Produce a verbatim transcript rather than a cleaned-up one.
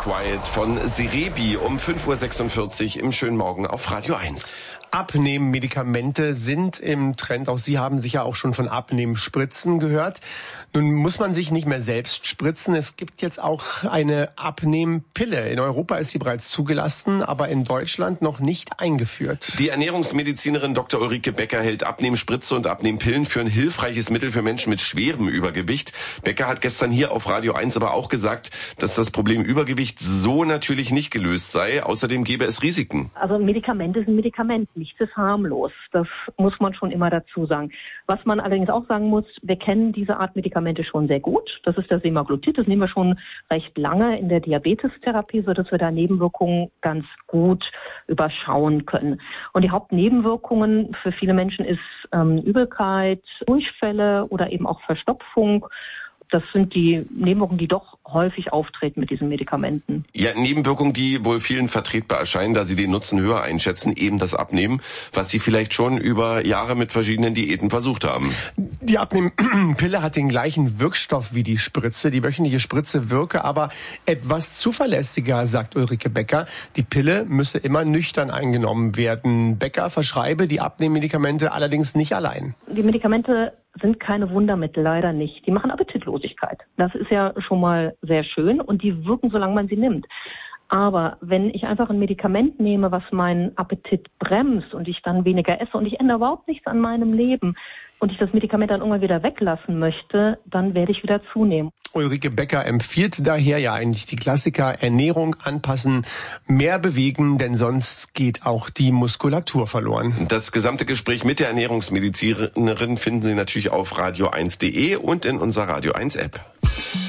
Quiet von Serebii um fünf Uhr sechsundvierzig im schönen Morgen auf Radio eins. Abnehmmedikamente sind im Trend. Auch Sie haben sicher auch schon von Abnehmspritzen gehört. Nun muss man sich nicht mehr selbst spritzen. Es gibt jetzt auch eine Abnehmpille. In Europa ist sie bereits zugelassen, aber in Deutschland noch nicht eingeführt. Die Ernährungsmedizinerin Doktor Ulrike Becker hält Abnehmspritze und Abnehmpillen für ein hilfreiches Mittel für Menschen mit schwerem Übergewicht. Becker hat gestern hier auf Radio eins aber auch gesagt, dass das Problem Übergewicht so natürlich nicht gelöst sei. Außerdem gäbe es Risiken. Also Medikamente sind Medikamente. Nichts ist harmlos. Das muss man schon immer dazu sagen. Was man allerdings auch sagen muss, wir kennen diese Art Medikamente schon sehr gut. Das ist das Semaglutid. Das nehmen wir schon recht lange in der Diabetestherapie, sodass wir da Nebenwirkungen ganz gut überschauen können. Und die Hauptnebenwirkungen für viele Menschen ist ähm, Übelkeit, Durchfälle oder eben auch Verstopfung. Das sind die Nebenwirkungen, die doch häufig auftreten mit diesen Medikamenten. Ja, Nebenwirkungen, die wohl vielen vertretbar erscheinen, da sie den Nutzen höher einschätzen, eben das Abnehmen, was sie vielleicht schon über Jahre mit verschiedenen Diäten versucht haben. Die Abnehmpille hat den gleichen Wirkstoff wie die Spritze. Die wöchentliche Spritze wirke aber etwas zuverlässiger, sagt Ulrike Becker. Die Pille müsse immer nüchtern eingenommen werden. Becker verschreibe die Abnehmmedikamente allerdings nicht allein. Die Medikamente sind keine Wundermittel, leider nicht. Die machen Appetitlosigkeit. Das ist ja schon mal sehr schön und die wirken, solange man sie nimmt. Aber wenn ich einfach ein Medikament nehme, was meinen Appetit bremst und ich dann weniger esse und ich ändere überhaupt nichts an meinem Leben und ich das Medikament dann irgendwann wieder weglassen möchte, dann werde ich wieder zunehmen. Ulrike Becker empfiehlt daher ja eigentlich die Klassiker: Ernährung anpassen, mehr bewegen, denn sonst geht auch die Muskulatur verloren. Das gesamte Gespräch mit der Ernährungsmedizinerin finden Sie natürlich auf radio eins punkt de und in unserer Radio eins App.